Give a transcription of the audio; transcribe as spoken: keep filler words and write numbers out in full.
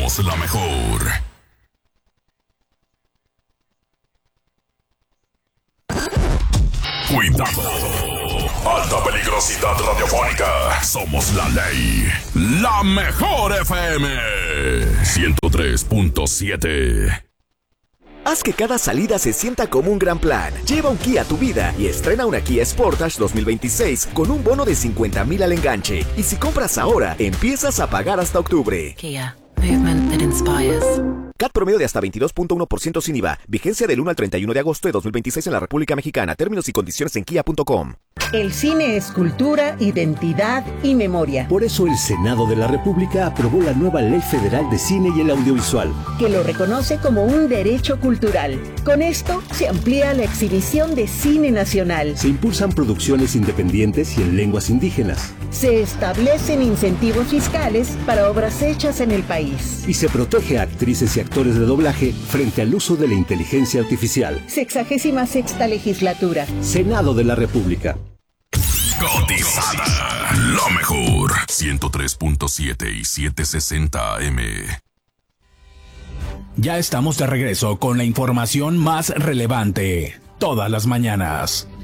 Somos la mejor. Cuidado. Alta peligrosidad radiofónica. Somos la ley. La mejor F M. ciento tres punto siete. Haz que cada salida se sienta como un gran plan. Lleva un Kia a tu vida y estrena una Kia Sportage dos mil veintiséis con un bono de cincuenta mil al enganche. Y si compras ahora, empiezas a pagar hasta octubre. Kia. Movement that inspires. C A T promedio de hasta veintidós punto uno por ciento sin I V A. Vigencia del uno al treinta y uno de agosto de dos mil veintiséis en la República Mexicana. Términos y condiciones en kia punto com. El cine es cultura, identidad y memoria. Por eso el Senado de la República aprobó la nueva Ley Federal de Cine y el Audiovisual, que lo reconoce como un derecho cultural. Con esto se amplía la exhibición de cine nacional. Se impulsan producciones independientes y en lenguas indígenas. Se establecen incentivos fiscales para obras hechas en el país. Y se protege a actrices y actores de doblaje frente al uso de la inteligencia artificial. Sexagésima sexta legislatura. Senado de la República. Cotizada. Lo mejor. ciento tres punto siete y setecientos sesenta A M. Ya estamos de regreso con la información más relevante. Todas las mañanas.